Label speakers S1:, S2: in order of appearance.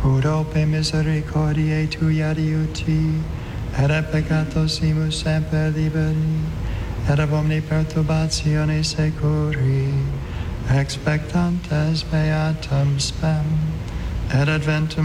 S1: ut ope misericordiae tui adiuti, et a peccatosimus semper liberi, et ab omni perturbatione securi, expectantes beatum spem, et adventum